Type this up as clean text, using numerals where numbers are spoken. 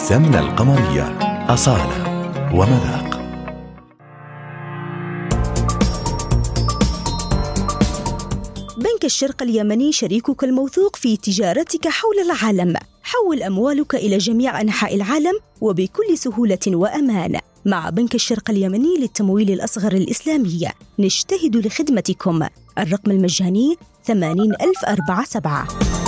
السمنة القمرية، أصالة ومذاق. بنك الشرق اليمني شريكك الموثوق في تجارتك حول العالم. حول أموالك إلى جميع أنحاء العالم وبكل سهولة وأمان. مع بنك الشرق اليمني للتمويل الأصغر الإسلامي نجتهد لخدمتكم. الرقم المجاني 80047.